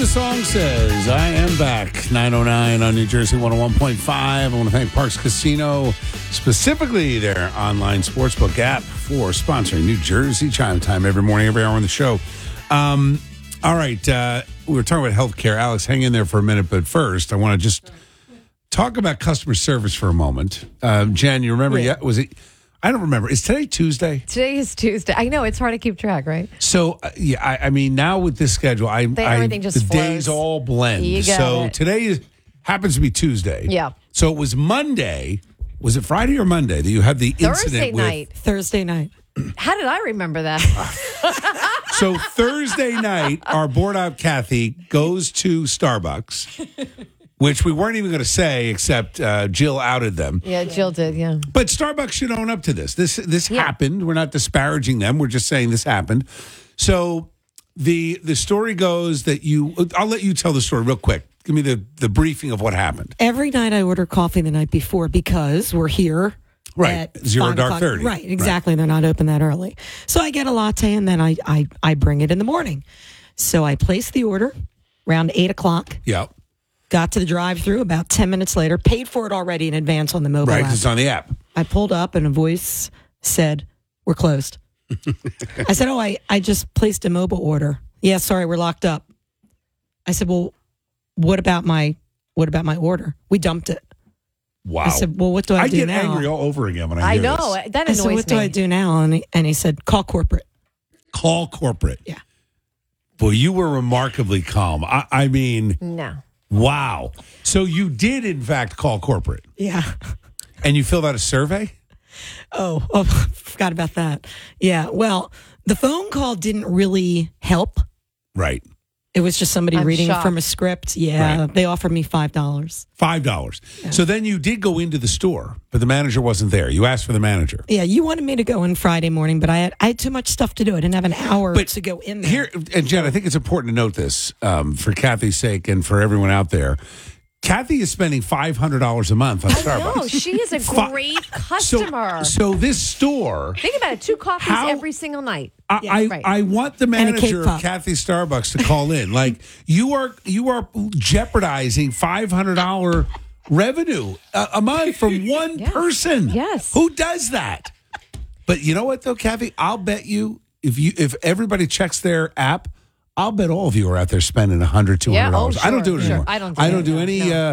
song says, I am back. 909 on New Jersey 101.5. I want to thank Parks Casino, specifically their online sportsbook app, for sponsoring New Jersey Chime Time every morning, every hour on the show. All right. We were talking about healthcare. Alex, hang in there for a minute. But first, I want to just talk about customer service for a moment. Jen, you remember? Yeah. Was it? I don't remember. Is today Tuesday? Today is Tuesday. I know, it's hard to keep track, right? So, I mean, now with this schedule, everything just the flows. days all blend. You got it. Today happens to be Tuesday. Yeah. So it was Monday. Was it Friday or Monday that you had the incident with? Thursday night. How did I remember that? So Thursday night, our board op Kathy goes to Starbucks, which we weren't even going to say, except Jill outed them. Yeah, Jill did, yeah. But Starbucks should own up to this. This happened. We're not disparaging them. We're just saying this happened. So the story goes that I'll let you tell the story real quick. Give me the briefing of what happened. Every night I order coffee the night before because we're here. Right. At 0 dark 30. Right, exactly. Right. They're not open that early. So I get a latte and then I bring it in the morning. So I place the order around 8 o'clock. Yep. Got to the drive-thru about 10 minutes later, paid for it already in advance on the mobile app. Right, it's on the app. I pulled up and a voice said, "We're closed." I said, "Oh, I just placed a mobile order." "Yeah, sorry, we're locked up." I said, "Well, what about my order? We dumped it." Wow. I said, "Well, what do I do now?" I get angry all over again when I hear know. this. That annoys I said, "What do I do now?" And he said, "Call corporate." Call corporate. Yeah. Boy, you were remarkably calm. I mean, No. wow. So you did, in fact, call corporate. Yeah. And you filled out a survey? Oh, forgot about that. Yeah. Well, the phone call didn't really help. Right. It was just somebody I'm reading shocked. from a script. Yeah. Right. They offered me $5. $5. Yeah. So then you did go into the store, but the manager wasn't there. You asked for the manager. Yeah. You wanted me to go in Friday morning, but I had too much stuff to do. I didn't have an hour to go in there. Here, and Jen, I think it's important to note this for Kathy's sake and for everyone out there. Kathy is spending $500 a month on Starbucks. No, she is a great customer. So this store. Think about it, 2 coffees every single night. I want the manager of Kathy Starbucks to call in. Like you are jeopardizing $500 revenue a month from one person. Yes. Who does that? But you know what though, Kathy? I'll bet you if everybody checks their app, I'll bet all of you are out there spending $100, $200. Yeah, oh, sure, I don't do it anymore. I don't do any. no.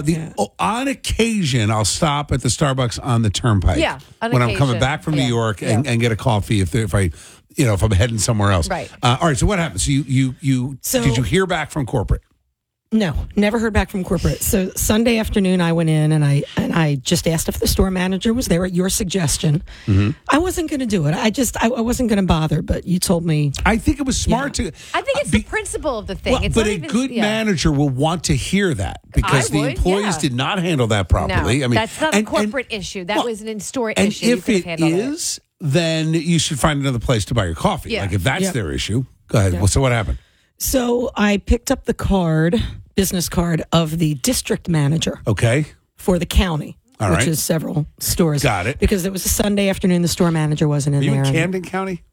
On occasion, I'll stop at the Starbucks on the Turnpike. Yeah, on when I'm occasion. coming back from New York and Yeah. get a coffee if I'm heading somewhere else. Right. All right. So what happened? So So- did you hear back from corporate? No, never heard back from corporate. So Sunday afternoon, I went in and I just asked if the store manager was there at your suggestion. Mm-hmm. I wasn't going to do it. I wasn't going to bother, but you told me. I think it was smart to. I think it's the principle of the thing. Well, It's but not a even, good manager will want to hear that because the employees did not handle that properly. No, I mean, that's not a corporate issue. That was an in-store issue. And if it is, then you should find another place to buy your coffee. Yeah. Like if that's their issue, go ahead. Yeah. Well, so what happened? So I picked up the business card of the district manager. Okay. For the county, All which right. is several stores. Got it. Because it was a Sunday afternoon. The store manager wasn't in Are you there. in Camden County?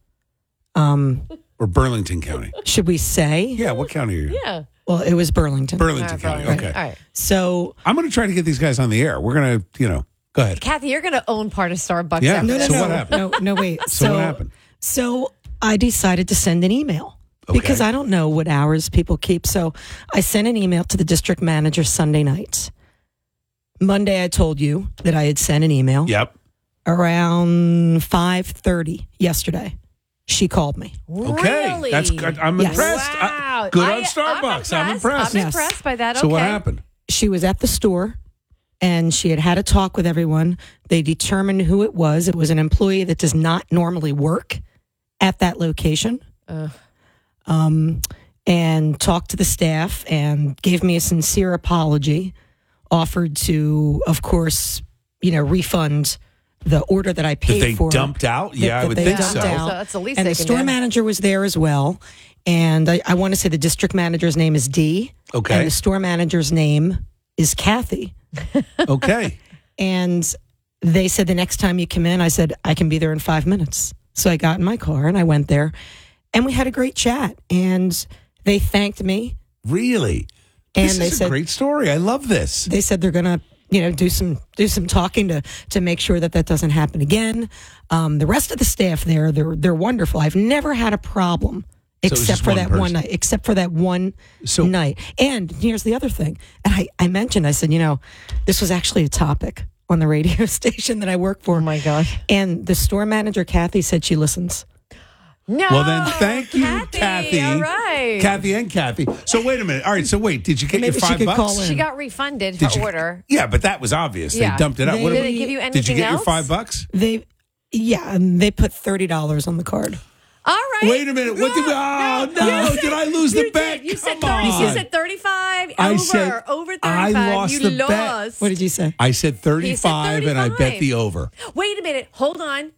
Or Burlington County? Should we say? Yeah, what county are you? Yeah. Well, it was Burlington. Burlington County. Right. Okay. All right. So I'm going to try to get these guys on the air. We're going to, go ahead. Kathy, you're going to own part of Starbucks. Yeah. after No, this. So what happened? No, wait. So what happened? So I decided to send an email. Because I don't know what hours people keep. So I sent an email to the district manager Sunday night. Monday, I told you that I had sent an email. Yep. Around 5:30 yesterday, she called me. Okay. Really? That's good. I'm Yes. impressed. Wow. Good on Starbucks. I'm impressed. I'm impressed by that. Okay. So what happened? She was at the store, and she had a talk with everyone. They determined who it was. It was an employee that does not normally work at that location. And talked to the staff and gave me a sincere apology, offered to, of course, refund the order that I paid That they for. dumped out? Yeah, I would think so. That's the least And they the can store do. manager was there as well. And I want to say the district manager's name is Dee. Okay. And the store manager's name is Kathy. Okay. And they said the next time you come in, I said, I can be there in 5 minutes. So I got in my car and I went there and we had a great chat. And they thanked me Really? And This they is a said great story. I love this. they said they're going to do some talking to make sure that doesn't happen again. The rest of the staff there, they're wonderful. I've never had a problem it was except just for one that person. one night. Except for that one night. And here's the other thing. And I mentioned, I said, this was actually a topic on the radio station that I work for. Oh my God. And the store manager, Kathy, said she listens. No. Well, then thank you, Kathy. All right. Kathy and Kathy. So wait a minute. All right. So wait, did you get Maybe your she could $5? call in. She got refunded Did her you- order. Yeah, but that was obvious. Yeah. They dumped it out. They- What Did about- it give you anything did you get else? your $5? And they put $30 on the card. All right. Wait a minute. What did we? Oh no! Did I lose the You bet? did. You said Come 30. You on. said 35. I Over. said- Over 35. I lost you the bet. lost. What did you say? I said 35, and I bet 35. the over. Wait a minute. Hold on.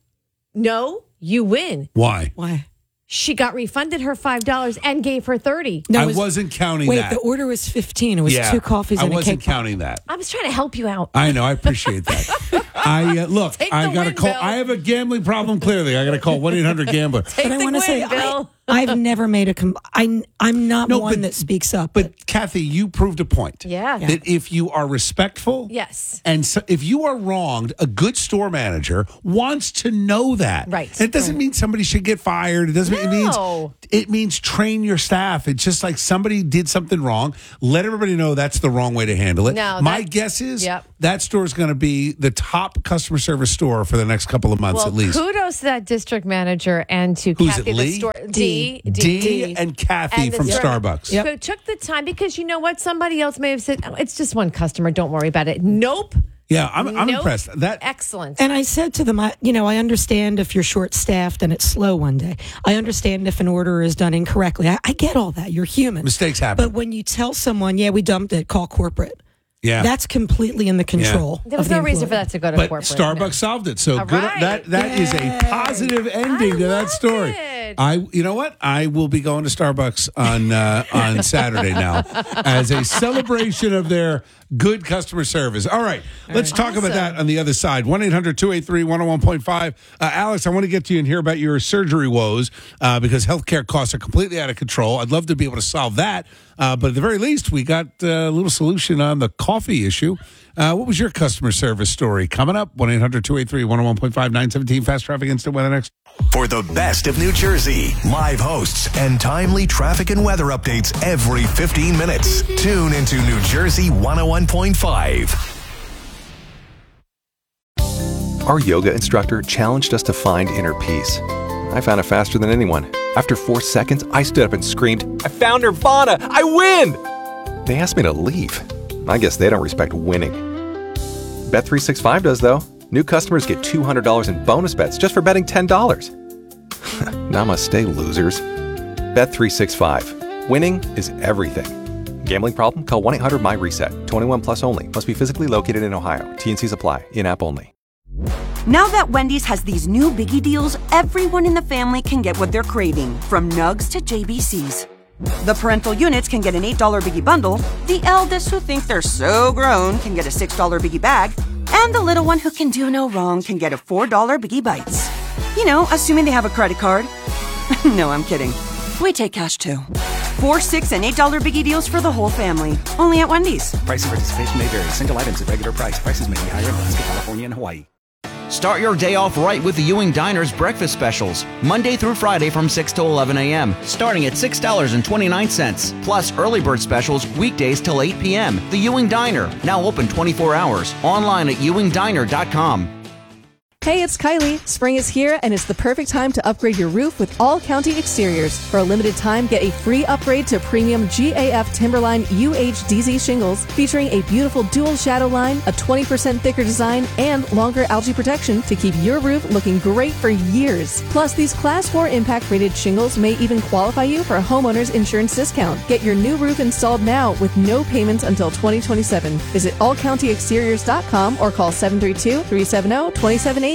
No, you win. Why? Why? She got refunded her $5 and gave her 30. No, I it was- wasn't counting Wait, that. the order was 15. It was 2 coffees I and a wasn't cake. counting that. I was trying to help you out. I know. I appreciate that. I look. Take I the got to win, call. Bill. I have a gambling problem. Clearly, I got to call 1-800-GAMBLER. Take But I the want to win, say, Bill. I've never made a. I'm not No, one but- that speaks up. But Kathy, you proved a point. Yeah. That if you are respectful, Yes. and so if you are wronged, a good store manager wants to know that. Right. And it doesn't mean somebody should get fired. It doesn't. No. It means train your staff. It's just like somebody did something wrong. Let everybody know that's the wrong way to handle it. No, my that- guess is Yep. that store is going to be the top customer service store for the next couple of months Well, at least. kudos to that district manager and to Who's Kathy, it, the Lee? store D. D and Kathy And the from store- Starbucks. Yep. Who took the time because you know what? Somebody else may have said, oh, it's just one customer. Don't worry about it. Nope. Yeah, I'm Nope. impressed. That Excellent. And I said to them, I understand if you're short staffed and it's slow one day. I understand if an order is done incorrectly. I get all that. You're human. mistakes happen. But when you tell someone, yeah, we dumped it, call corporate. yeah. That's completely in the control. There was of the no reason for employee. that to go to But corporate. Starbucks solved it. So All good. right. That is a positive ending to that love story. it. You know what? I will be going to Starbucks on Saturday now as a celebration of their good customer service. All right, let's talk about that on the other side. 1-800-283-101.5. Alex, I want to get to you and hear about your surgery woes because healthcare costs are completely out of control. I'd love to be able to solve that. But at the very least, we got a little solution on the coffee issue. What was your customer service story? Coming up, 1-800-283-101.5, 917 Fast Traffic Instant Weather next. For the best of New Jersey, live hosts and timely traffic and weather updates every 15 minutes. Tune into New Jersey 101.5. Our yoga instructor challenged us to find inner peace. I found it faster than anyone. After 4 seconds, I stood up and screamed, "I found Nirvana! I win!" They asked me to leave. I guess they don't respect winning. Bet365 does, though. New customers get $200 in bonus bets just for betting $10. Namaste, losers. Bet365. Winning is everything. Gambling problem? Call 1-800-MY-RESET. 21 plus only. Must be physically located in Ohio. T&Cs apply. In-app only. Now that Wendy's has these new biggie deals, everyone in the family can get what they're craving, from nugs to JBCs. The parental units can get an $8 biggie bundle, the eldest who think they're so grown can get a $6 biggie bag, and the little one who can do no wrong can get a $4 biggie bites. You know, assuming they have a credit card. No, I'm kidding. We take cash too. $4, $6, and $8 biggie deals for the whole family. Only at Wendy's. Price and participation may vary. Single items at regular price. Prices may be higher in Alaska, California, and Hawaii. Start your day off right with the Ewing Diner's breakfast specials. Monday through Friday from 6 to 11 a.m., starting at $6.29. Plus early bird specials weekdays till 8 p.m. The Ewing Diner, now open 24 hours. Online at ewingdiner.com. Hey, it's Kylie. Spring is here, and it's the perfect time to upgrade your roof with All County Exteriors. For a limited time, get a free upgrade to premium GAF Timberline UHDZ shingles, featuring a beautiful dual shadow line, a 20% thicker design, and longer algae protection to keep your roof looking great for years. Plus, these Class 4 impact-rated shingles may even qualify you for a homeowner's insurance discount. Get your new roof installed now with no payments until 2027. Visit allcountyexteriors.com or call 732-370-2780.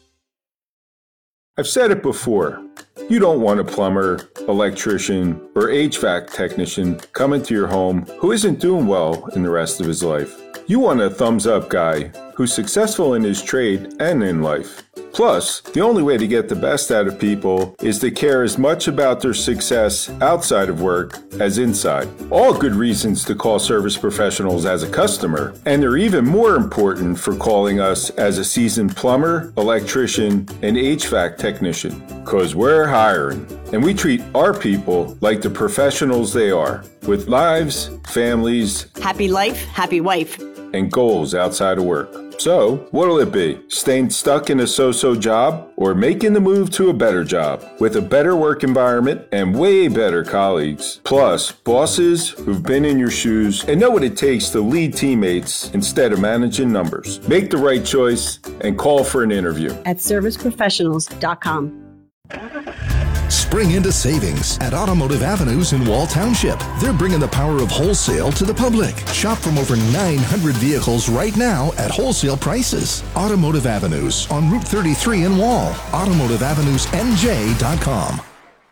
I've said it before. You don't want a plumber, electrician, or HVAC technician coming to your home who isn't doing well in the rest of his life. You want a thumbs-up guy who's successful in his trade and in life. Plus, the only way to get the best out of people is to care as much about their success outside of work as inside. All good reasons to call Service Professionals as a customer, and they're even more important for calling us as a seasoned plumber, electrician, and HVAC technician. 'Cause we're hiring, and we treat our people like the professionals they are, with lives, families, Happy life, happy wife. and goals outside of work. So, what'll it be? Staying stuck in a so-so job or making the move to a better job with a better work environment and way better colleagues? Plus, bosses who've been in your shoes and know what it takes to lead teammates instead of managing numbers. Make the right choice and call for an interview At serviceprofessionals.com. Spring into savings at Automotive Avenues in Wall Township. They're bringing the power of wholesale to the public. Shop from over 900 vehicles right now at wholesale prices. Automotive Avenues on Route 33 in Wall. AutomotiveAvenuesNJ.com.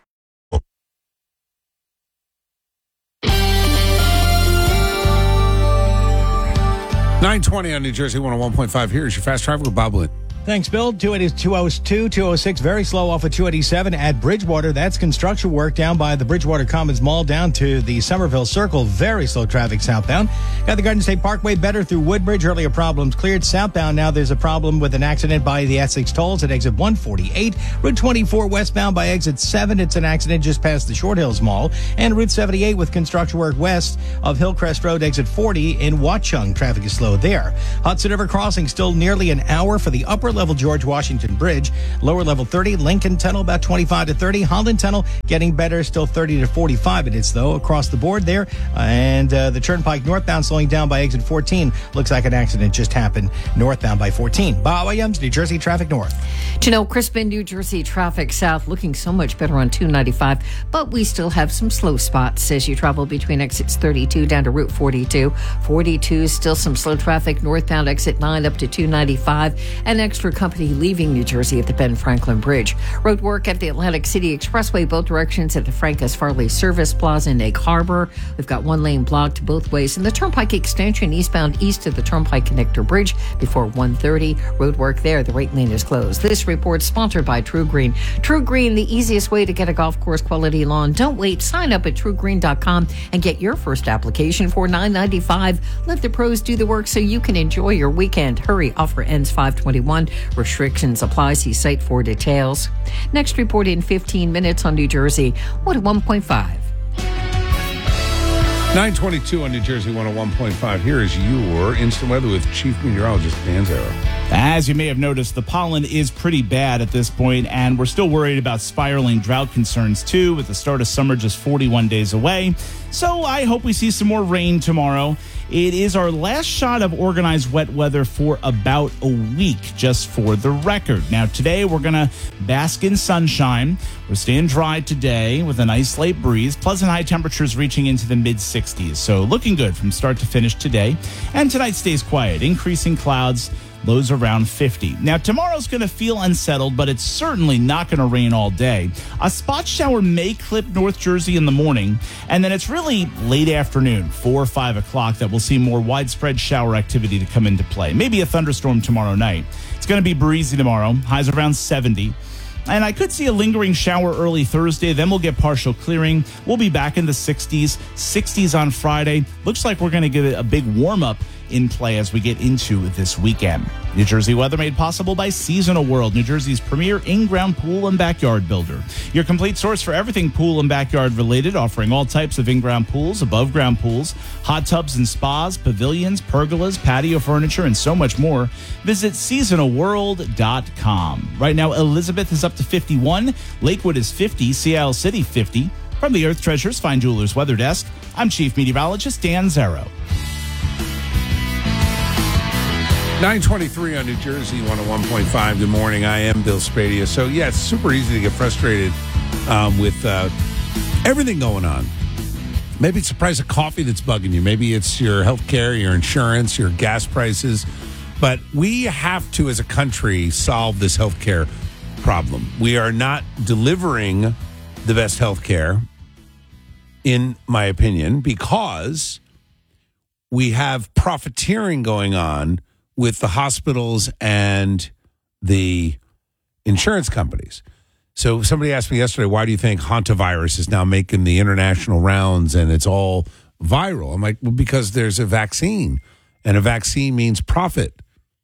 $9:20 on New Jersey 101.5. Here's your fast drive with Bob Lynn. Thanks, Bill. 202, 206, very slow off of 287 at Bridgewater. That's construction work down by the Bridgewater Commons Mall down to the Somerville Circle. Very slow traffic southbound. Got the Garden State Parkway better through Woodbridge. Earlier problems cleared. Southbound now there's a problem with an accident by the Essex tolls at exit 148. Route 24 westbound by exit 7. It's an accident just past the Short Hills Mall. And Route 78 with construction work west of Hillcrest Road, exit 40 in Watchung. Traffic is slow there. Hudson River Crossing still nearly an hour for the upper level George Washington Bridge. Lower level 30. Lincoln Tunnel about 25 to 30. Holland Tunnel getting better, still 30 to 45 minutes though across the board there. And the Turnpike northbound slowing down by exit 14. Looks like an accident just happened northbound by 14. Bob Williams, New Jersey Traffic North. Janelle Crispin, New Jersey traffic south, looking so much better on 295, but we still have some slow spots as you travel between exits 32 down to Route 42. 42, still some slow traffic northbound exit 9 up to 295, and extra company leaving New Jersey at the Ben Franklin Bridge. Road work at the Atlantic City Expressway, both directions at the Francus Farley Service Plaza in Egg Harbor. We've got one lane blocked both ways, and the Turnpike extension eastbound east of the Turnpike Connector Bridge before 1:30. Road work there, the right lane is closed. This report sponsored by True Green. True Green, the easiest way to get a golf course quality lawn. Don't wait. Sign up at TrueGreen.com and get your first application for $9.95. Let the pros do the work so you can enjoy your weekend. Hurry. Offer ends 5/21. Restrictions apply. See site for details. Next report in 15 minutes on New Jersey 101.5. 9:22 on New Jersey 101.5. Here is your instant weather with Chief Meteorologist Dan Zero. As you may have noticed, the pollen is pretty bad at this point, and we're still worried about spiraling drought concerns too, with the start of summer just 41 days away. So I hope we see some more rain tomorrow. It is our last shot of organized wet weather for about a week, just for the record. Now, today we're going to bask in sunshine. We're staying dry today with a nice light breeze, pleasant high temperatures reaching into the mid-60s. So looking good from start to finish today. And tonight stays quiet, increasing clouds. Lows around 50. Now, tomorrow's going to feel unsettled, but it's certainly not going to rain all day. A spot shower may clip North Jersey in the morning, and then it's really late afternoon, 4 or 5 o'clock, that we'll see more widespread shower activity to come into play. Maybe a thunderstorm tomorrow night. It's going to be breezy tomorrow, highs around 70. And I could see a lingering shower early Thursday. Then we'll get partial clearing. We'll be back in the 60s on Friday. Looks like we're going to get a big warm-up in play as we get into this weekend. New Jersey weather made possible by Seasonal World, New Jersey's premier in-ground pool and backyard builder. Your complete source for everything pool and backyard related, offering all types of in-ground pools, above-ground pools, hot tubs and spas, pavilions, pergolas, patio furniture, and so much more. Visit seasonalworld.com. Right now, Elizabeth is up to 51, Lakewood is 50, Seattle City 50. From the Earth Treasures Fine Jewelers Weather Desk, I'm Chief Meteorologist Dan Zero. 9:23 on New Jersey 101.5. Good morning. I am Bill Spadia. So, yeah, it's super easy to get frustrated with everything going on. Maybe it's the price of coffee that's bugging you. Maybe it's your health care, your insurance, your gas prices. But we have to, as a country, solve this health care problem. We are not delivering the best health care, in my opinion, because we have profiteering going on with the hospitals and the insurance companies. So somebody asked me yesterday, why do you think hantavirus is now making the international rounds and it's all viral? I'm like, well, because there's a vaccine, and a vaccine means profit.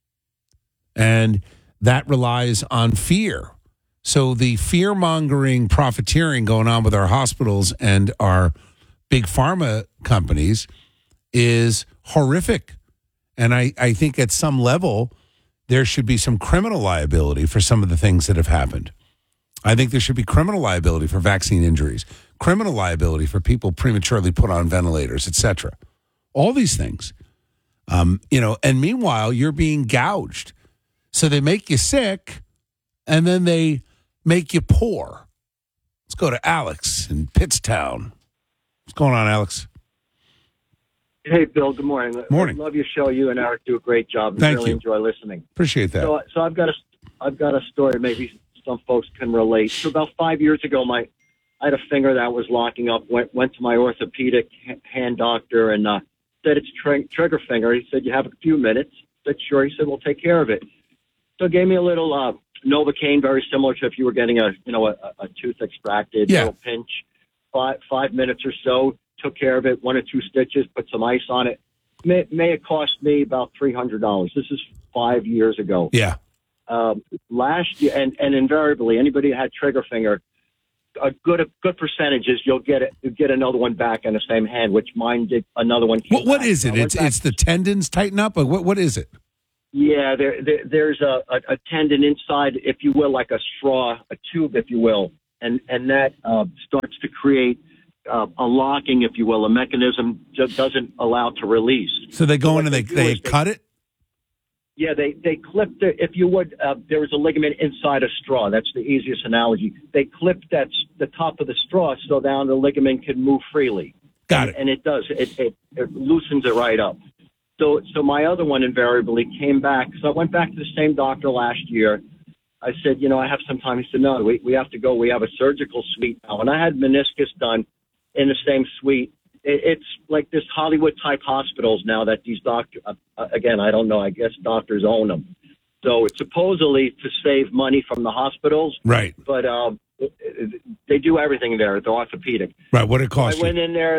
And that relies on fear. So the fear-mongering profiteering going on with our hospitals and our big pharma companies is horrific. And I think at some level, there should be some criminal liability for some of the things that have happened. I think there should be criminal liability for vaccine injuries, criminal liability for people prematurely put on ventilators, et cetera. All these things. And meanwhile, you're being gouged. So they make you sick, and then they make you poor. Let's go to Alex in Pittstown. What's going on, Alex? Hey, Bill. Good morning. Morning. I love your show. You and Eric do a great job. Thank really you. Enjoy listening. Appreciate that. So I've got a story. Maybe some folks can relate. So about 5 years ago, I had a finger that was locking up. Went to my orthopedic hand doctor and said it's trigger finger. He said, you have a few minutes. I said, sure. He said, we'll take care of it. So gave me a little Novocaine, very similar to if you were getting a tooth extracted, little pinch. 5 minutes or so, took care of it, 1 or 2 stitches, put some ice on it. May have cost me about $300. This is 5 years ago. Yeah. Last year, and invariably, anybody that had trigger finger, a good percentage is you'll get another one back in the same hand, which mine did. Another one. What is it? It's the tendons tighten up. What is it? Yeah, there's a tendon inside, if you will, like a straw, a tube, if you will, and that starts to create a locking, if you will, a mechanism that doesn't allow to release. So they go in and they cut it? Yeah, they clipped it. If you would, there was a ligament inside a straw. That's the easiest analogy. They clipped the top of the straw so down the ligament can move freely. Got it. And it does. It loosens it right up. So my other one invariably came back. So I went back to the same doctor last year. I said, I have some time. He said, no, we have to go. We have a surgical suite now. And I had meniscus done in the same suite. It's like this Hollywood-type hospitals now that these doctors, again, I don't know, I guess doctors own them. So it's supposedly to save money from the hospitals. Right. But they do everything there. They're orthopedic. Right, what it cost I went in there,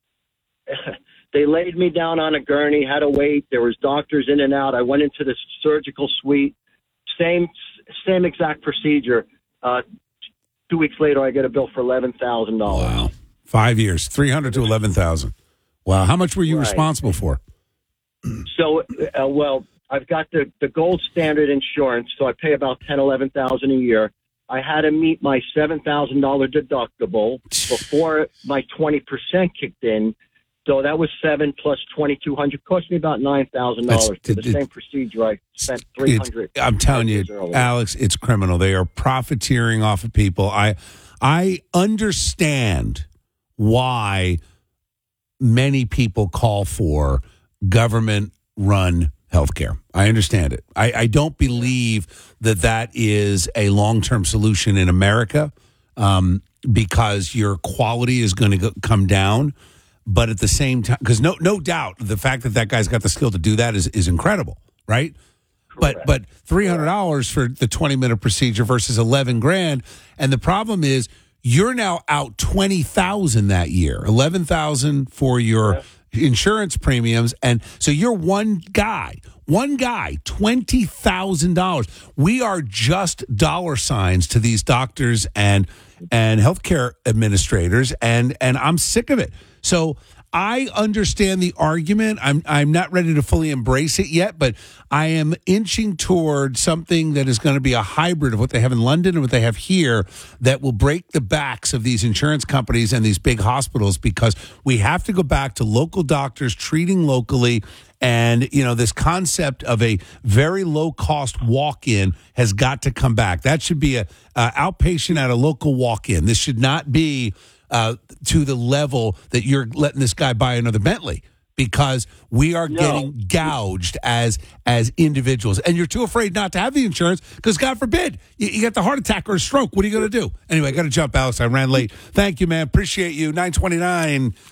they laid me down on a gurney, had to wait. There was doctors in and out. I went into the surgical suite, same exact procedure. 2 weeks later, I get a bill for $11,000. Wow. 5 years, $300 to $11,000. Wow. How much were you responsible for? So, I've got the gold standard insurance, so I pay about $11,000 a year. I had to meet my $7,000 deductible before my 20% kicked in. So that was $7,000 plus $2,200. Cost me about $9,000 for the same procedure. I spent $300. I'm telling you, Alex, it's criminal. They are profiteering off of people. I understand why many people call for government-run healthcare. I understand it. I don't believe that is a long-term solution in America because your quality is going to come down. But at the same time, because no doubt, the fact that guy's got the skill to do that is incredible, right? Correct. But $300 for the 20-minute procedure versus $11,000, and the problem is you're now out $20,000 that year, $11,000 for your insurance premiums, and so you're one guy, $20,000. We are just dollar signs to these doctors and healthcare administrators, and I'm sick of it. So I understand the argument. I'm not ready to fully embrace it yet, but I am inching toward something that is going to be a hybrid of what they have in London and what they have here that will break the backs of these insurance companies and these big hospitals, because we have to go back to local doctors treating locally. And, this concept of a very low-cost walk-in has got to come back. That should be a outpatient at a local walk-in. This should not be to the level that you're letting this guy buy another Bentley, because we are getting gouged as individuals. And you're too afraid not to have the insurance because, God forbid, you get the heart attack or a stroke. What are you going to do? Anyway, I got to jump, Alex. I ran late. Thank you, man. Appreciate you. 929.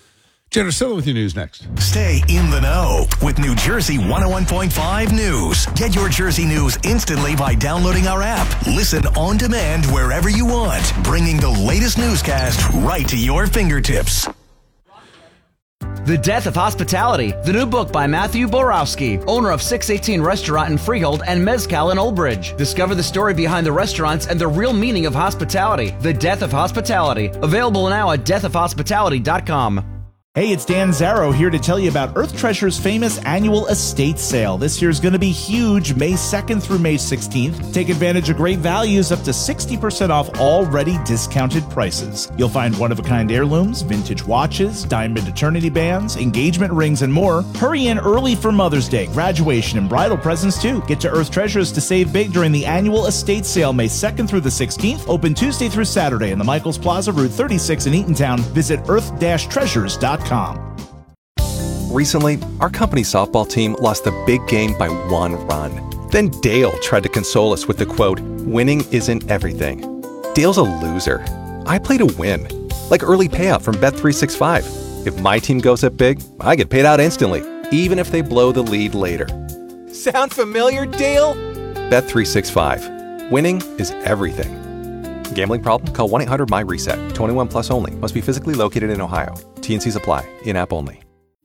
Jen Ursula with your news next. Stay in the know with New Jersey 101.5 News. Get your Jersey news instantly by downloading our app. Listen on demand wherever you want, bringing the latest newscast right to your fingertips. The Death of Hospitality, the new book by Matthew Borowski, owner of 618 Restaurant in Freehold and Mezcal in Old Bridge. Discover the story behind the restaurants and the real meaning of hospitality. The Death of Hospitality, available now at deathofhospitality.com. Hey, it's Dan Zarrow here to tell you about Earth Treasure's famous annual estate sale. This year's going to be huge, May 2nd through May 16th. Take advantage of great values up to 60% off already discounted prices. You'll find one-of-a-kind heirlooms, vintage watches, diamond eternity bands, engagement rings, and more. Hurry in early for Mother's Day, graduation, and bridal presents too. Get to Earth Treasures to save big during the annual estate sale May 2nd through the 16th. Open Tuesday through Saturday in the Michaels Plaza, Route 36 in Eatontown. Visit earth-treasures.com. Recently, our company softball team lost the big game by 1 run. Then Dale tried to console us with the quote, "Winning isn't everything." Dale's a loser. I play to win, like early payout from Bet365. If my team goes up big, I get paid out instantly, even if they blow the lead later. Sound familiar, Dale? Bet365. Winning is everything. Gambling problem? Call 1-800-MY-RESET. 21 plus only. Must be physically located in Ohio. T&Cs apply. In-app only.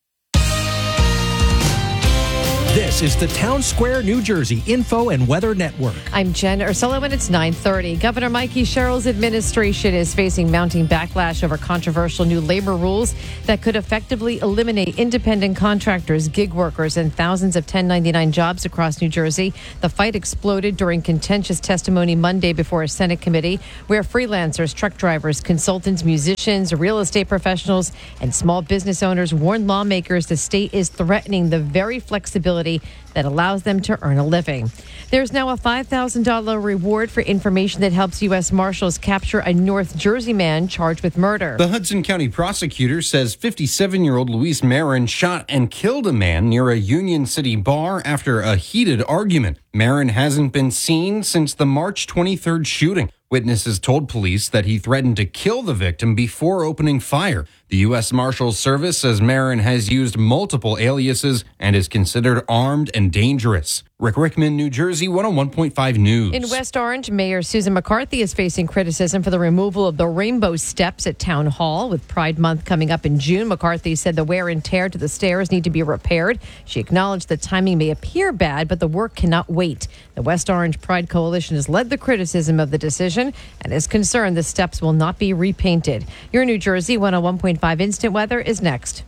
This is the Town Square, New Jersey Info and Weather Network. I'm Jen Ursula, and it's 9:30. Governor Mikey Sherrill's administration is facing mounting backlash over controversial new labor rules that could effectively eliminate independent contractors, gig workers, and thousands of 1099 jobs across New Jersey. The fight exploded during contentious testimony Monday before a Senate committee where freelancers, truck drivers, consultants, musicians, real estate professionals, and small business owners warned lawmakers the state is threatening the very flexibility that allows them to earn a living. There's now a $5,000 reward for information that helps U.S. Marshals capture a North Jersey man charged with murder. The Hudson County prosecutor says 57-year-old Luis Marin shot and killed a man near a Union City bar after a heated argument. Marin hasn't been seen since the March 23rd shooting. Witnesses told police that he threatened to kill the victim before opening fire. The U.S. Marshals Service says Marin has used multiple aliases and is considered armed and dangerous. Rick Rickman, New Jersey, 101.5 News. In West Orange, Mayor Susan McCarthy is facing criticism for the removal of the rainbow steps at Town Hall. With Pride Month coming up in June, McCarthy said the wear and tear to the stairs need to be repaired. She acknowledged the timing may appear bad, but the work cannot wait. The West Orange Pride Coalition has led the criticism of the decision and is concerned the steps will not be repainted. Your New Jersey 101.5 Instant Weather is next.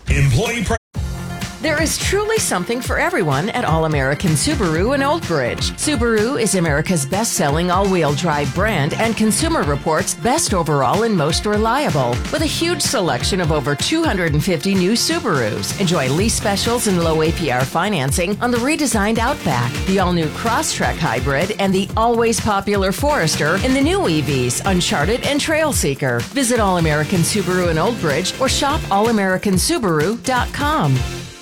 There is truly something for everyone at All-American Subaru in Old Bridge. Subaru is America's best-selling all-wheel drive brand and Consumer Reports best overall and most reliable. With a huge selection of over 250 new Subarus. Enjoy lease specials and low APR financing on the redesigned Outback, the all-new Crosstrek Hybrid, and the always popular Forester in the new EVs, Uncharted and Trailseeker. Visit All-American Subaru in Old Bridge or shop allamericansubaru.com.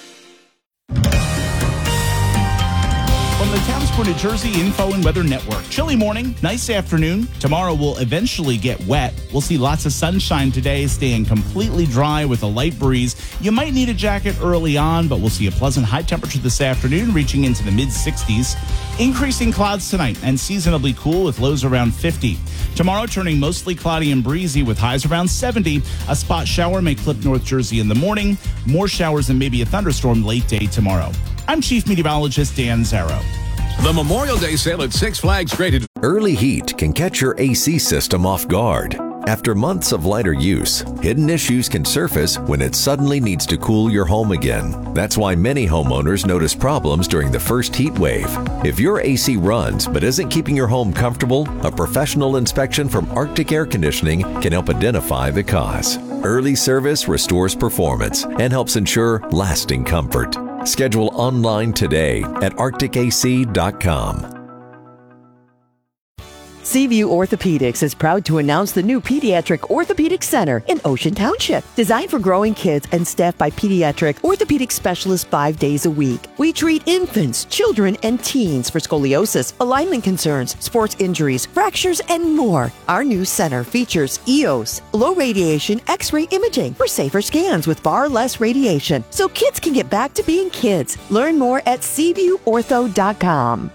From the Town Square, New Jersey Info and Weather Network. Chilly morning, nice afternoon. Tomorrow will eventually get wet. We'll see lots of sunshine today, staying completely dry with a light breeze. You might need a jacket early on, but we'll see a pleasant high temperature this afternoon, reaching into the mid-60s. Increasing clouds tonight and seasonably cool with lows around 50. Tomorrow turning mostly cloudy and breezy with highs around 70. A spot shower may clip North Jersey in the morning. More showers and maybe a thunderstorm late day tomorrow. I'm Chief Meteorologist Dan Zarrow. The Memorial Day sale at Six Flags graded. Early heat can catch your AC system off guard. After months of lighter use, hidden issues can surface when it suddenly needs to cool your home again. That's why many homeowners notice problems during the first heat wave. If your AC runs but isn't keeping your home comfortable, a professional inspection from Arctic Air Conditioning can help identify the cause. Early service restores performance and helps ensure lasting comfort. Schedule online today at arcticac.com. Seaview Orthopedics is proud to announce the new Pediatric Orthopedic Center in Ocean Township. Designed for growing kids and staffed by pediatric orthopedic specialists 5 days a week. We treat infants, children, and teens for scoliosis, alignment concerns, sports injuries, fractures, and more. Our new center features EOS, low radiation X-ray imaging for safer scans with far less radiation, so kids can get back to being kids. Learn more at SeaviewOrtho.com.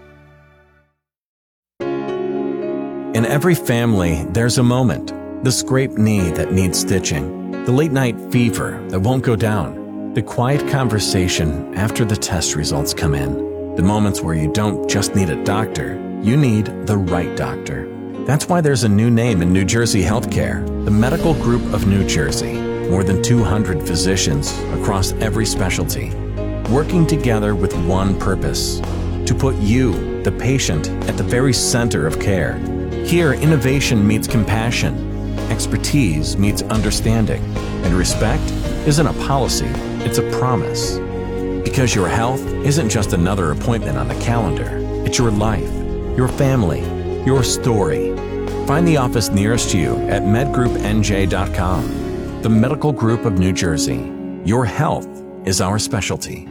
In every family, there's a moment. The scraped knee that needs stitching. The late night fever that won't go down. The quiet conversation after the test results come in. The moments where you don't just need a doctor, you need the right doctor. That's why there's a new name in New Jersey healthcare, the Medical Group of New Jersey. More than 200 physicians across every specialty, working together with one purpose, to put you, the patient, at the very center of care. Here, innovation meets compassion, expertise meets understanding, and respect isn't a policy, it's a promise. Because your health isn't just another appointment on the calendar, it's your life, your family, your story. Find the office nearest you at medgroupnj.com. The Medical Group of New Jersey. Your health is our specialty.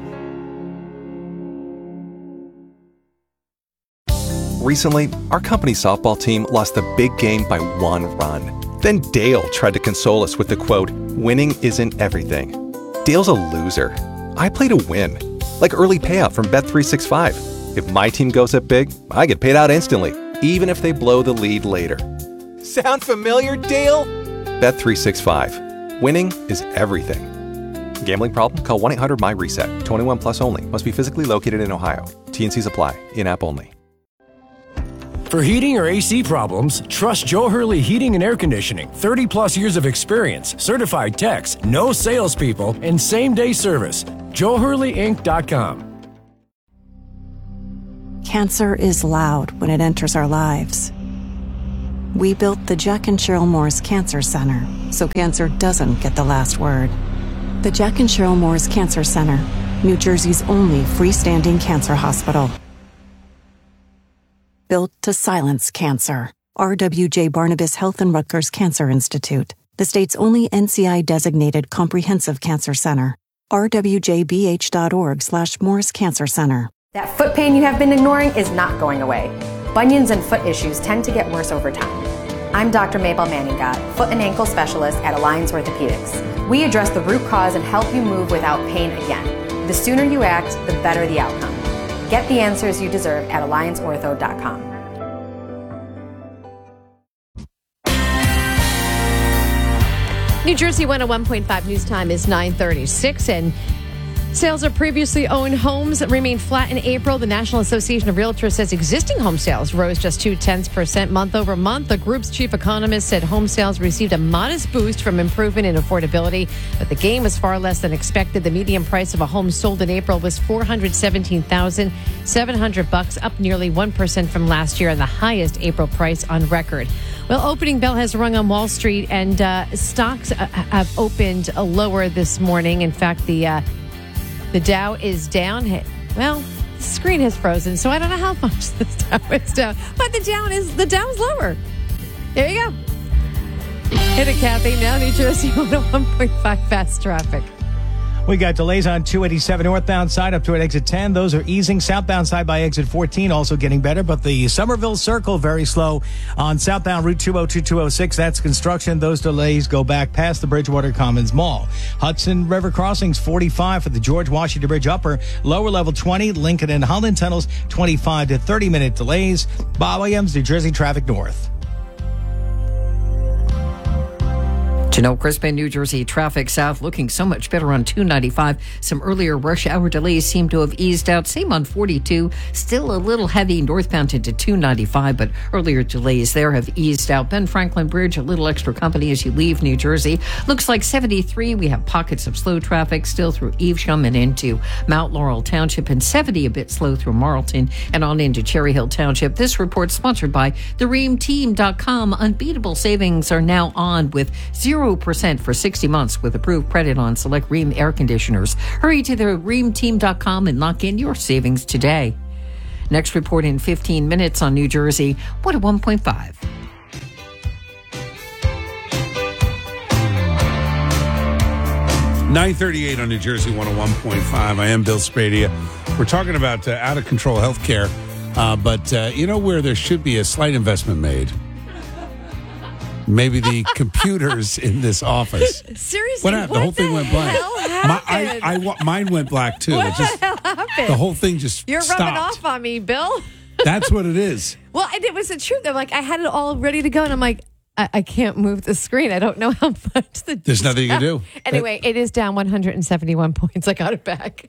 Recently, our company softball team lost a big game by 1 run. Then Dale tried to console us with the quote, "Winning isn't everything." Dale's a loser. I play to win. Like early payout from Bet365. If my team goes up big, I get paid out instantly, even if they blow the lead later. Sound familiar, Dale? Bet365. Winning is everything. Gambling problem? Call 1-800-MY-RESET. 21 plus only. Must be physically located in Ohio. T&Cs apply. In-app only. For heating or AC problems, trust Joe Hurley Heating and Air Conditioning. 30 plus years of experience, certified techs, no salespeople, and same-day service. JoeHurleyInc.com. Cancer is loud when it enters our lives. We built the Jack and Cheryl Morris Cancer Center so cancer doesn't get the last word. The Jack and Cheryl Morris Cancer Center, New Jersey's only freestanding cancer hospital. Built to silence cancer. RWJ Barnabas Health and Rutgers Cancer Institute, the state's only NCI-designated comprehensive cancer center. rwjbh.org/Morris Cancer Center. That foot pain you have been ignoring is not going away. Bunions and foot issues tend to get worse over time. I'm Dr. Mabel Manningot, foot and ankle specialist at Alliance Orthopedics. We address the root cause and help you move without pain again. The sooner you act, the better the outcome. Get the answers you deserve at AllianceOrtho.com. New Jersey 101.5 News Time is 9:36, and sales of previously owned homes remained flat in April. The National Association of Realtors says existing home sales rose just 0.2% month over month. The group's chief economist said home sales received a modest boost from improvement in affordability, but the gain was far less than expected. The median price of a home sold in April was $417,700, up nearly 1% from last year and the highest April price on record. Well, opening bell has rung on Wall Street, and stocks have opened lower this morning. In fact, the Dow is down. Well, the screen has frozen, so I don't know how much the Dow is down. But the Dow is lower. There you go. Hit it, Kathy. Now New Jersey 101.5 fast traffic. We got delays on 287 northbound side up to at exit 10. Those are easing. Southbound side by exit 14 also getting better, but the Somerville Circle very slow on southbound Route 202, 206. That's construction. Those delays go back past the Bridgewater Commons Mall. Hudson River Crossings 45 for the George Washington Bridge Upper. Lower level 20. Lincoln and Holland Tunnels 25 to 30-minute delays. Bob Williams, New Jersey Traffic North. Janelle Crispin, New Jersey traffic south, looking so much better on 295. Some earlier rush hour delays seem to have eased out. Same on 42. Still a little heavy northbound into 295, but earlier delays there have eased out. Ben Franklin Bridge, a little extra company as you leave New Jersey. Looks like 73. We have pockets of slow traffic still through Evesham and into Mount Laurel Township, and 70 a bit slow through Marlton and on into Cherry Hill Township. This report sponsored by thereamteam.com. Unbeatable savings are now on with 0% for 60 months with approved credit on select Rheem air conditioners. Hurry to the reamteam.com and lock in your savings today. Next report in 15 minutes on New Jersey 101.5. 9:38 on New Jersey 101.5. I am Bill Spadia. We're talking about out-of-control healthcare, but you know where there should be a slight investment made? Maybe the computers in this office. Seriously, what happened? The whole thing went blank. Mine went black, too. What the hell happened? The whole thing just You're stopped. rubbing off on me, Bill. That's what it is. Well, and it was the truth. I'm like, I had it all ready to go, and I'm like, I can't move the screen. I don't know how much There's nothing you can do. Anyway, it is down 171 points. I got it back.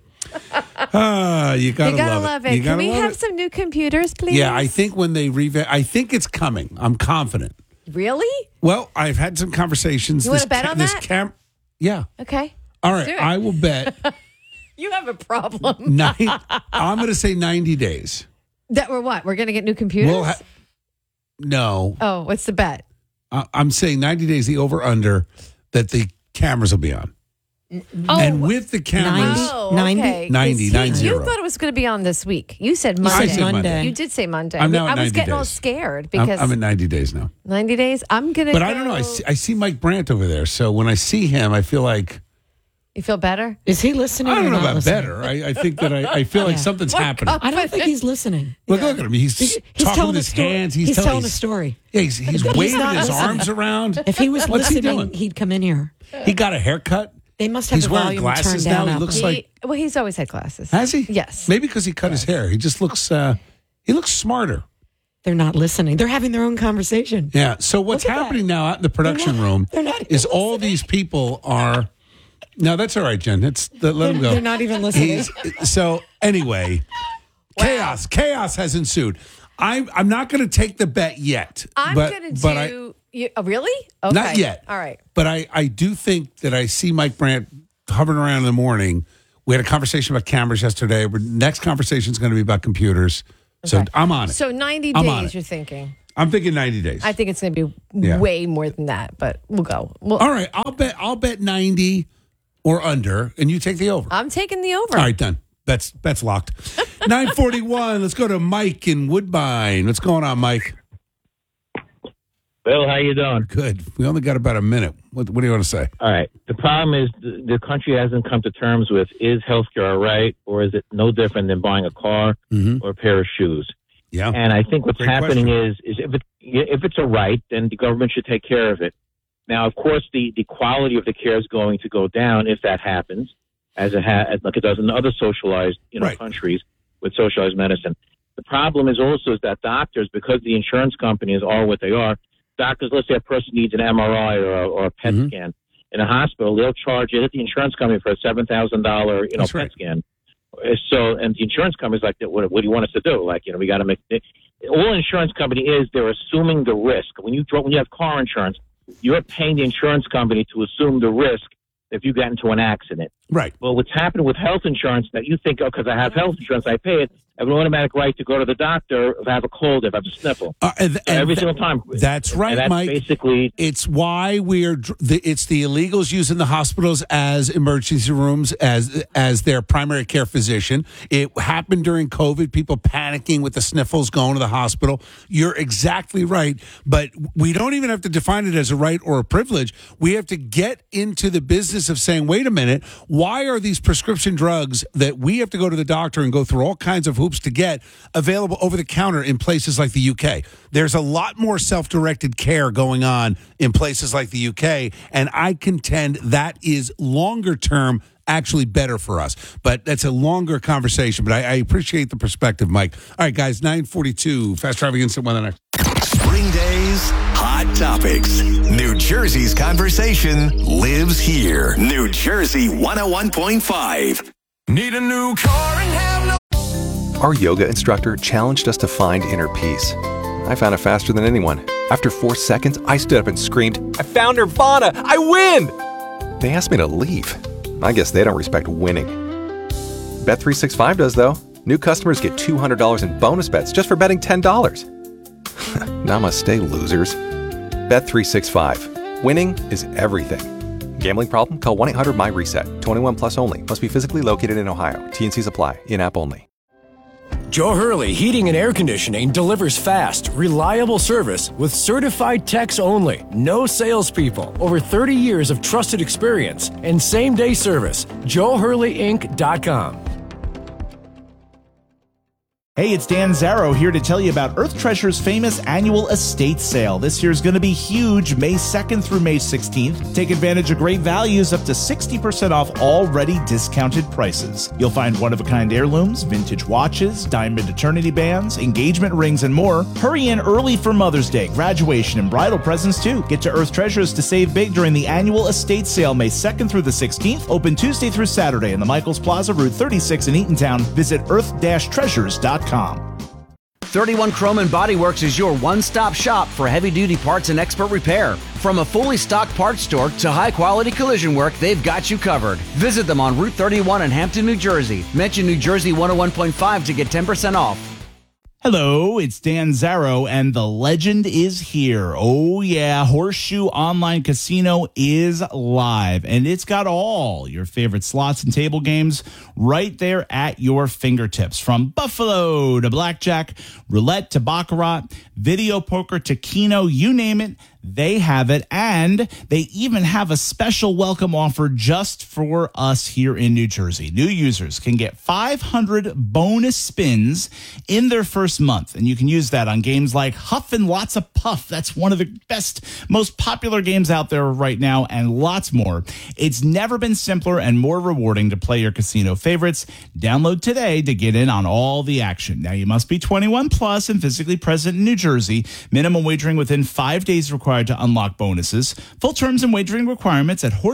You gotta love it. Can we have some new computers, please? Yeah, I think when they revamp, I think it's coming. I'm confident. Really? Well, I've had some conversations. You want to bet on that? Yeah. Okay. All right. I will bet. You have a problem. I'm going to say 90 days. That we're what? We're going to get new computers? No. Oh, what's the bet? I'm saying 90 days, the over-under, that the cameras will be on. And with the cameras... 90? 90. You thought it was going to be on this week. You said Monday. I said Monday. You did say Monday. I'm now at I was 90 getting all days. scared because... I'm at 90 days now. 90 days? I'm going to But I don't know. I see Mike Brandt over there. So when I see him, I feel like... You feel better? Is he listening? I don't or know not about listening? better. I think that I feel like something's happening. I don't think he's listening. Look at him. He's talking telling with a his story. hands. He's telling a story. Yeah, he's waving his arms around. If he was What's he listening, doing? he'd come in here. He got a haircut. They must have He's the wearing volume glasses turned down. now. He looks like... Well, he's always had glasses. Has he? Yes. Maybe because he cut his hair. He just looks... he looks smarter. They're not listening. They're having their own conversation. Yeah. So what's happening now out in the production room is all these people are... No, that's all right, Jen. Let them go. They're not even listening. So anyway, chaos has ensued. I'm not going to take the bet yet. I'm going to do... really? Okay. Not yet. All right. But I do think that I see Mike Brandt hovering around in the morning. We had a conversation about cameras yesterday. Next conversation is going to be about computers. So Okay. I'm on it. So 90 I'm on days, it. you're thinking? I'm thinking 90 days. I think it's going to be Yeah. way more than that, but we'll go. All right. I'll bet 90 or under, and you take the over. I'm taking the over. All right, done. Bet's locked. 9:41. Let's go to Mike in Woodbine. What's going on, Mike? Bill, how you doing? Good. We only got about a minute. What do you want to say? All right. The problem is the country hasn't come to terms with, is healthcare all right, or is it no different than buying a car or a pair of shoes? Yeah. And I think what's Great happening question. is if it's a right, then the government should take care of it. Now, of course, the quality of the care is going to go down if that happens, as like it does in other socialized countries with socialized medicine. The problem is also that doctors, because the insurance companies are what they are, doctors, let's say a person needs an MRI or a PET scan in a hospital, they'll charge it at the insurance company for a $7,000 PET scan. So, and the insurance company's like, what do you want us to do? Like, we got to make all insurance company is, they're assuming the risk. When you have car insurance, you're paying the insurance company to assume the risk if you get into an accident. Right. Well, what's happened with health insurance that you think, because I have health insurance, I pay it. I have an automatic right to go to the doctor if I have a cold, if I have a sniffle. Every single time. That's right, and that's Mike. Basically, it's why it's the illegals using the hospitals as emergency rooms as their primary care physician. It happened during COVID, people panicking with the sniffles, going to the hospital. You're exactly right, but we don't even have to define it as a right or a privilege. We have to get into the business of saying, wait a minute, why are these prescription drugs that we have to go to the doctor and go through all kinds of hoops to get available over the counter in places like the UK? There's a lot more self-directed care going on in places like the UK, and I contend that is longer term actually better for us. But that's a longer conversation, but I appreciate the perspective, Mike. All right, guys, 9:42, Fast Traffic Instant Weather next. Spring Days, Hot Topics. New Jersey's conversation lives here. New Jersey 101.5. Need a new car and have no... Our yoga instructor challenged us to find inner peace. I found it faster than anyone. After 4 seconds, I stood up and screamed, I found Nirvana! I win! They asked me to leave. I guess they don't respect winning. Bet365 does, though. New customers get $200 in bonus bets just for betting $10. Namaste, losers. Bet365. Winning is everything. Gambling problem? Call 1-800-MY-RESET. 21 plus only. Must be physically located in Ohio. T&Cs apply. In-app only. Joe Hurley Heating and Air Conditioning delivers fast, reliable service with certified techs only. No salespeople. Over 30 years of trusted experience and same-day service. JoeHurleyInc.com. Hey, it's Dan Zarrow here to tell you about Earth Treasure's famous annual estate sale. This year's going to be huge, May 2nd through May 16th. Take advantage of great values, up to 60% off already discounted prices. You'll find one-of-a-kind heirlooms, vintage watches, diamond eternity bands, engagement rings, and more. Hurry in early for Mother's Day, graduation, and bridal presents too. Get to Earth Treasures to save big during the annual estate sale, May 2nd through the 16th. Open Tuesday through Saturday in the Michaels Plaza, Route 36 in Eatontown. Visit earth-treasures.com. 31 Chrome & Body Works is your one-stop shop for heavy-duty parts and expert repair. From a fully stocked parts store to high-quality collision work, they've got you covered. Visit them on Route 31 in Hampton, New Jersey. Mention New Jersey 101.5 to get 10% off. Hello, it's Dan Zarrow, and the legend is here. Oh, yeah, Horseshoe Online Casino is live, and it's got all your favorite slots and table games right there at your fingertips. From Buffalo to Blackjack, Roulette to Baccarat, Video Poker to Keno, you name it, they have it, and they even have a special welcome offer just for us here in New Jersey. New users can get 500 bonus spins in their first month, and you can use that on games like Huff and Lots of Puff. That's one of the best, most popular games out there right now, and lots more. It's never been simpler and more rewarding to play your casino favorites. Download today to get in on all the action. Now, you must be 21 plus and physically present in New Jersey. Minimum wagering within 5 days required to unlock bonuses. Full terms and wagering requirements at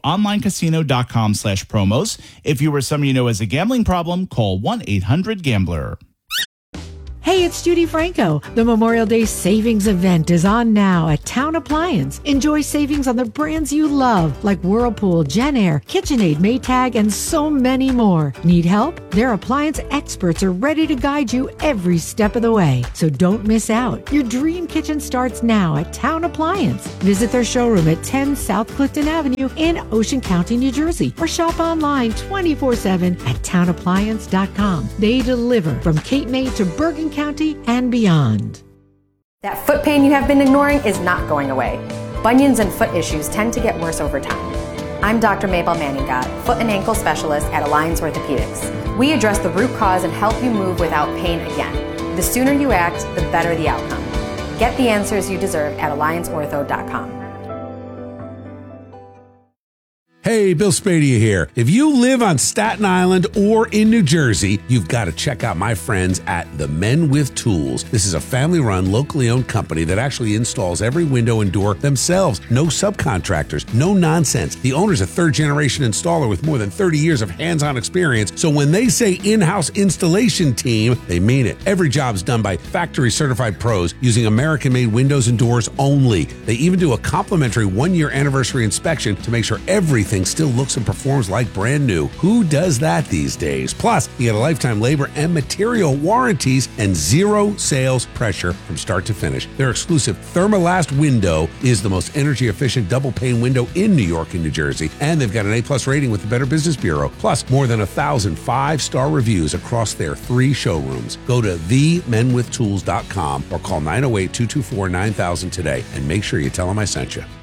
horseshoeonlinecasino.com/promos. If you or someone you know has a gambling problem, call 1-800-GAMBLER. Hey, it's Judy Franco. The Memorial Day Savings Event is on now at Town Appliance. Enjoy savings on the brands you love, like Whirlpool, JennAir, KitchenAid, Maytag, and so many more. Need help? Their appliance experts are ready to guide you every step of the way. So don't miss out. Your dream kitchen starts now at Town Appliance. Visit their showroom at 10 South Clifton Avenue in Ocean County, New Jersey, or shop online 24/7 at townappliance.com. They deliver from Cape May to Bergen County and beyond. That foot pain you have been ignoring is not going away. Bunions and foot issues tend to get worse over time. I'm Dr. Mabel Manningot, foot and ankle specialist at Alliance Orthopedics. We address the root cause and help you move without pain again. The sooner you act, the better the outcome. Get the answers you deserve at allianceortho.com. Hey, Bill Spadea here. If you live on Staten Island or in New Jersey, you've got to check out my friends at The Men with Tools. This is a family-run, locally owned company that actually installs every window and door themselves. No subcontractors, no nonsense. The owner's a third-generation installer with more than 30 years of hands-on experience. So when they say in-house installation team, they mean it. Every job's done by factory-certified pros using American-made windows and doors only. They even do a complimentary one-year anniversary inspection to make sure everything still looks and performs like brand new. Who does that these days? Plus, you get a lifetime labor and material warranties and zero sales pressure from start to finish. Their exclusive Thermalast window is the most energy efficient double pane window in New York and New Jersey, and they've got an A+ rating with the Better Business Bureau, plus more than 1,000 5-star reviews across their 3 showrooms. Go to themenwithtools.com or call 908-224-9000 today and make sure you tell them I sent you.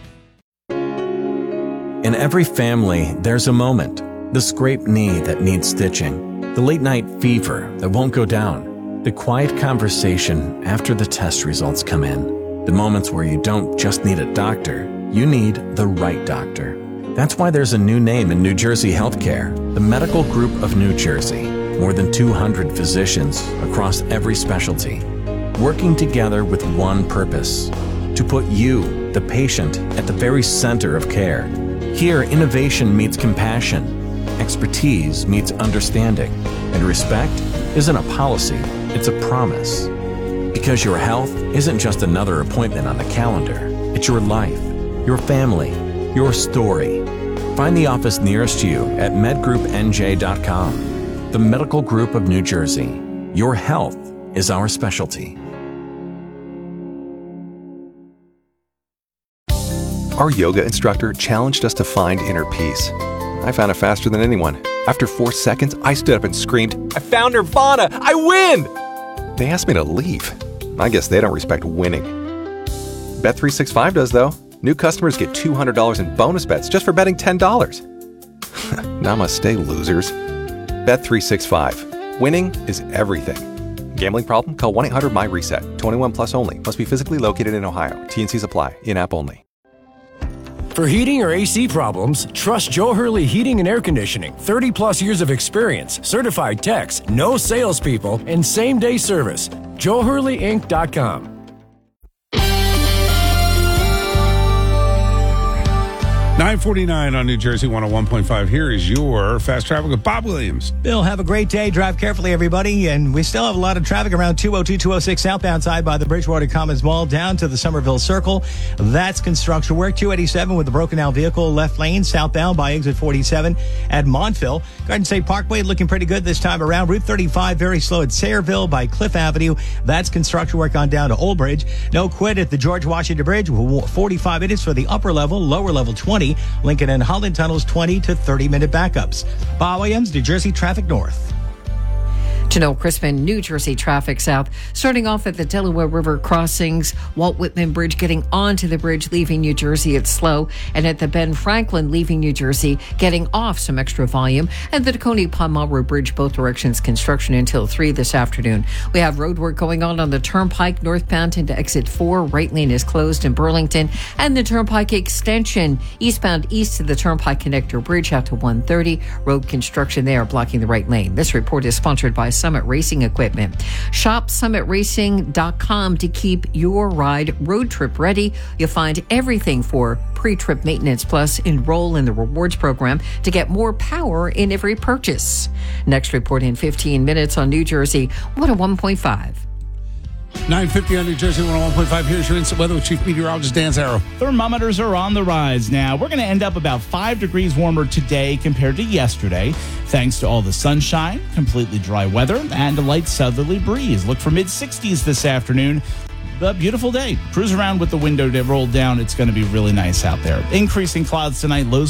In every family, there's a moment. The scraped knee that needs stitching. The late-night fever that won't go down. The quiet conversation after the test results come in. The moments where you don't just need a doctor, you need the right doctor. That's why there's a new name in New Jersey healthcare, the Medical Group of New Jersey. More than 200 physicians across every specialty, working together with one purpose: to put you, the patient, at the very center of care. Here, innovation meets compassion, expertise meets understanding, and respect isn't a policy, it's a promise. Because your health isn't just another appointment on the calendar, it's your life, your family, your story. Find the office nearest you at medgroupnj.com. The Medical Group of New Jersey. Your health is our specialty. Our yoga instructor challenged us to find inner peace. I found it faster than anyone. After 4 seconds, I stood up and screamed, I found Nirvana! I win! They asked me to leave. I guess they don't respect winning. Bet365 does, though. New customers get $200 in bonus bets just for betting $10. Namaste, losers. Bet365. Winning is everything. Gambling problem? Call 1-800-MY-RESET. 21 plus only. Must be physically located in Ohio. T&Cs apply. In-app only. For heating or AC problems, trust Joe Hurley Heating and Air Conditioning. 30 plus years of experience, certified techs, no salespeople, and same-day service. JoeHurleyInc.com. 9:49 on New Jersey 101.5. Here is your fast traffic with Bob Williams. Bill, have a great day. Drive carefully, everybody. And we still have a lot of traffic around 202, 206 southbound side by the Bridgewater Commons Mall down to the Somerville Circle. That's construction work. 287 with the broken down vehicle left lane southbound by exit 47 at Montville. Garden State Parkway looking pretty good this time around. Route 35 very slow at Sayreville by Cliff Avenue. That's construction work on down to Old Bridge. No quit at the George Washington Bridge. 45 minutes for the upper level, lower level 20. Lincoln and Holland tunnels 20 to 30-minute backups. Bob Williams, New Jersey Traffic North. Janelle Crispin, New Jersey Traffic South. Starting off at the Delaware River crossings, Walt Whitman Bridge getting onto the bridge, leaving New Jersey, it's slow. And at the Ben Franklin, leaving New Jersey, getting off some extra volume. And the Tacony-Palmyra Bridge, both directions, construction until 3 this afternoon. We have road work going on the Turnpike northbound into exit 4. Right lane is closed in Burlington. And the Turnpike extension eastbound east to the Turnpike Connector Bridge out to 130. Road construction there blocking the right lane. This report is sponsored by Summit Racing Equipment. Shop summitracing.com to keep your ride road trip ready. You'll find everything for pre-trip maintenance, plus enroll in the rewards program to get more power in every purchase. Next report in 15 minutes on New Jersey 101.5. 9:50 on New Jersey 101.5. Here's your instant weather with Chief Meteorologist Dan Zarrow. Thermometers are on the rise now. We're going to end up about 5 degrees warmer today compared to yesterday, thanks to all the sunshine, completely dry weather, and a light southerly breeze. Look for mid-60s this afternoon. A beautiful day. Cruise around with the window rolled down. It's going to be really nice out there. Increasing clouds tonight. Lows